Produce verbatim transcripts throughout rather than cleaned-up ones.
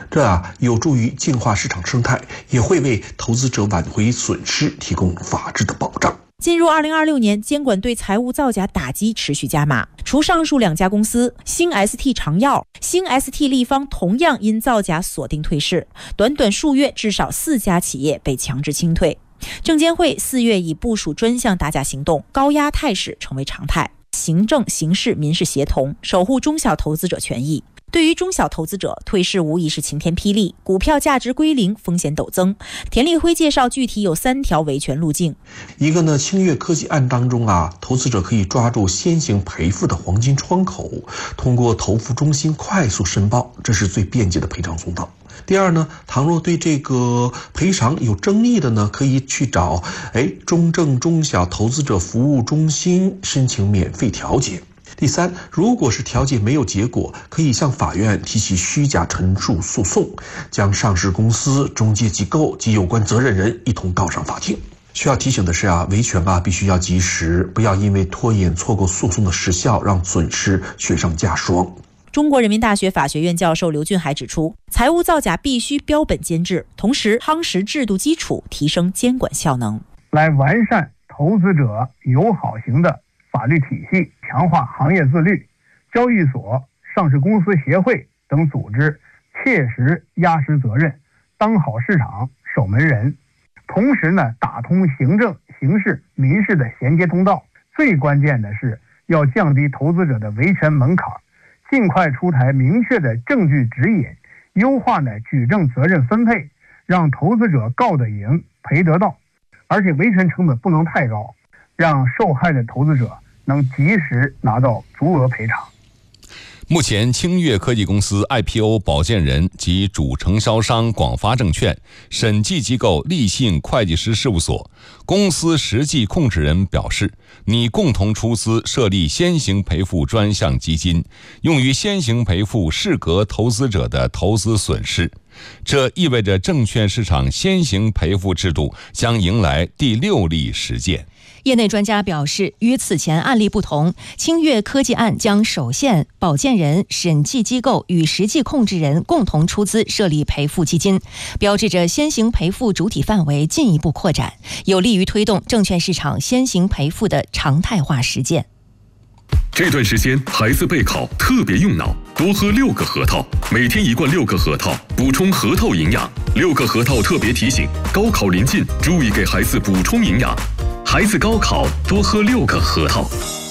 这啊有助于净化市场生态，也会为投资者挽回损失提供法治的保障。 进入二零二六年，监管对财务造假打击持续加码。除上述两家公司，新 S T 长药、新 S T 立方同样因造假锁定退市，短短数月，至少四家企业被强制清退。证监会四月已部署专项打假行动，高压态势成为常态。行政、刑事、民事协同，守护中小投资者权益。对于中小投资者，退市无疑是晴天霹雳，股票价值归零，风险陡增。田立辉介绍，具体有三条维权路径。 一个呢，清越科技案当中啊，投资者可以抓住先行赔付的黄金窗口，通过投付中心快速申报，这是最便捷的赔偿通道。第二呢，倘若对这个赔偿有争议的呢，可以去找哎中证中小投资者服务中心申请免费调解。第三，如果是调解没有结果，可以向法院提起虚假陈述诉讼，将上市公司、中介机构及有关责任人一同告上法庭。需要提醒的是啊，维权啊必须要及时，不要因为拖延错过诉讼的时效，让损失雪上加霜。 中国人民大学法学院教授刘俊海指出，财务造假必须标本兼治，同时夯实制度基础，提升监管效能， 来完善投资者友好型的法律体系，强化行业自律。交易所、上市公司协会等组织切实压实责任，当好市场守门人。同时呢，打通行政、刑事、民事的衔接通道。最关键的是要降低投资者的维权门槛，尽快出台明确的证据指引，优化呢举证责任分配，让投资者告得赢，赔得到，而且维权成本不能太高，让受害的投资者能及时拿到足额赔偿。 目前，清越科技公司 I P O 保荐人及主承销商广发证券、审计机构立信会计师事务所、公司实际控制人表示，拟共同出资设立先行赔付专项基金，用于先行赔付适格投资者的投资损失。这意味着证券市场先行赔付制度将迎来第六例实践。 业内专家表示，与此前案例不同，清越科技案将首现保荐人、审计机构与实际控制人共同出资设立赔付基金，标志着先行赔付主体范围进一步扩展，有利于推动证券市场先行赔付的常态化实践。 这段时间孩子备考特别用脑，多喝六个核桃，每天一罐六个核桃，补充核桃营养。六个核桃特别提醒：高考临近，注意给孩子补充营养。孩子高考多喝六个核桃。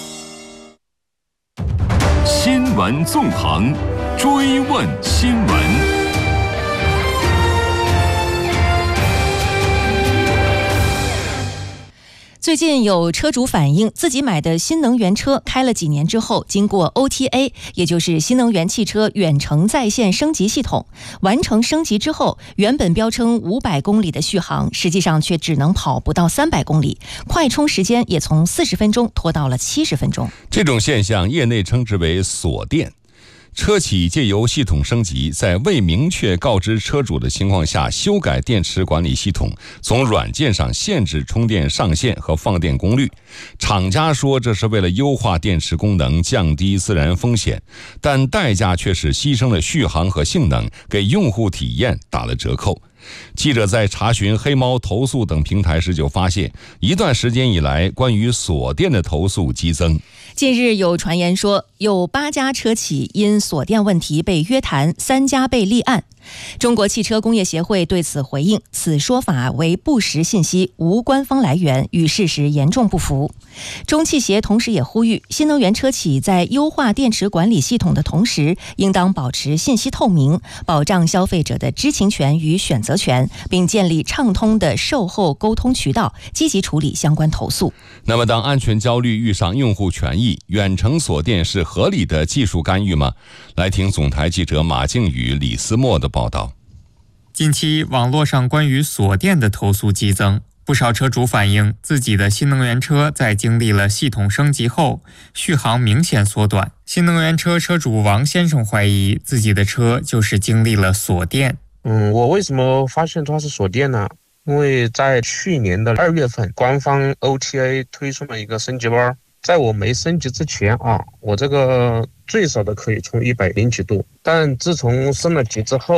新闻纵横，追问新闻。 最近有车主反映，自己买的新能源车开了几年之后，经过 O T A， 也就是新能源汽车远程在线升级系统，完成升级之后，原本标称五百公里的续航，实际上却只能跑不到三百公里，快充时间也从四十分钟拖到了七十分钟。 这种现象，业内称之为锁电。车企借由系统升级，在未明确告知车主的情况下修改电池管理系统，从软件上限制充电上限和放电功率。厂家说这是为了优化电池功能，降低自燃风险，但代价却是牺牲了续航和性能，给用户体验打了折扣。记者在查询黑猫投诉等平台时就发现，一段时间以来关于锁电的投诉激增。 近日有传言说，有八家车企因锁电问题被约谈，三家被立案。中国汽车工业协会对此回应，此说法为不实信息，无官方来源，与事实严重不符。中汽协同时也呼吁，新能源车企在优化电池管理系统的同时，应当保持信息透明，保障消费者的知情权与选择权，并建立畅通的售后沟通渠道，积极处理相关投诉。 那么当安全焦虑遇上用户权益，远程锁电是合理的技术干预吗？来听总台记者马靖宇、李思墨的报道。 近期网络上关于锁电的投诉激增，不少车主反映自己的新能源车在经历了系统升级后，续航明显缩短。新能源车车主王先生怀疑自己的车就是经历了锁电。 嗯，我为什么发现它是锁电呢？因为在去年的二月份，官方 O T A 推出了一个升级包，在我没升级之前啊，我这个最少的可以充一百零几度，但自从升了级之后，